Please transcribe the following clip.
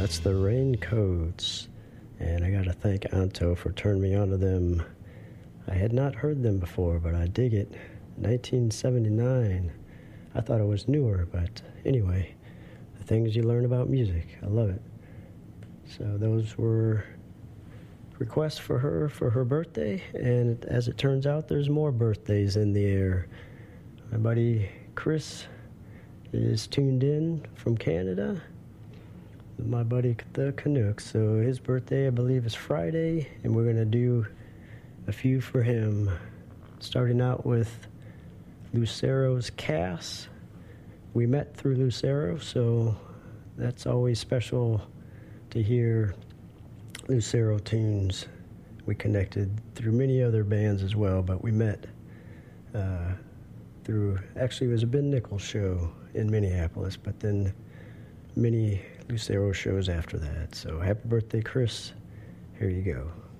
That's the Raincoats. And I got to thank Anto for turning me onto them. I had not heard them before, but I dig it. 1979. I thought it was newer, but anyway, the things you learn about music. I love it. So those were requests for her birthday, and as it turns out, there's more birthdays in the air. My buddy Chris is tuned in from Canada. My buddy the Canucks, so his birthday I believe is Friday, and we're gonna do a few for him, starting out with Lucero's Cass. We met through Lucero, so that's always special to hear Lucero tunes. We connected through many other bands as well, but we met through, actually it was a Ben Nichols show in Minneapolis, but then many Lucero shows after that. So happy birthday, Chris. Here you go.